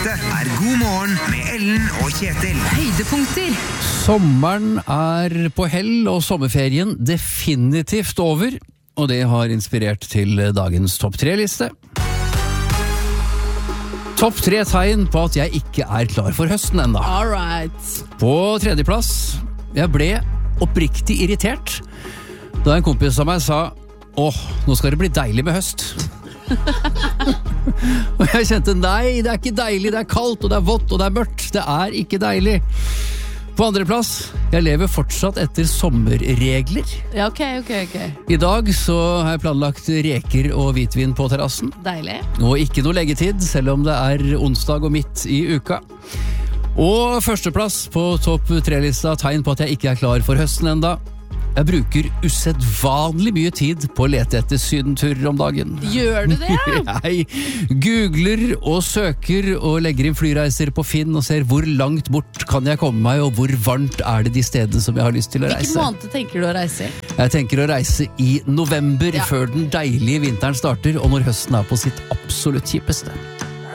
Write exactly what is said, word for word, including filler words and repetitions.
Dette er God morgen med Ellen og Kjetil. Høydepunkter. Sommeren er på hell, og sommerferien definitivt over. Og det har inspirert til dagens topp tre-liste. Topp tre tegn på at jeg ikke er klar for høsten enda. All right. På tredjeplass, jeg ble oppriktig irritert da en kompis av meg sa «Åh, nå skal det bli deilig med høst». Og jeg kjente, nei, det er ikke deilig, det er kaldt, og det er vått, og det er mørkt. Det er ikke deilig. På andre plass, jeg lever fortsatt etter sommerregler. Ja, ok, ok, ok. I dag så har jeg planlagt reker og hvitvin på terrassen. Deilig. Og ikke noe leggetid, selv om det er onsdag og midt i uka. Og førsteplass på topp tre-lista, tegn på at jeg ikke er klar for høsten enda. Jeg bruker usedvanlig mye tid på å lete etter sydenturer om dagen. Gjør du det? Jeg googler og søker og legger inn flyreiser på Finn og ser hvor langt bort kan jeg komme meg, og hvor varmt er det de stedene som jeg har lyst til å reise. Hvilken måned tenker du å reise i? Jeg tenker å reise i november, Ja. før den deilige vinteren starter, og når høsten er på sitt absolutt kjipeste.